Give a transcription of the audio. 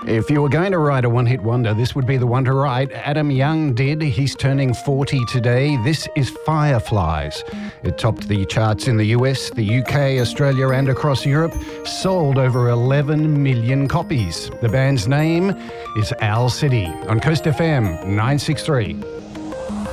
If you were going to write a one-hit wonder, this would be the one to write. Adam Young did. He's turning 40 today. This is Fireflies. It topped the charts in the US, the UK, Australia and across Europe. Sold over 11 million copies. The band's name is Owl City on Coast FM 963.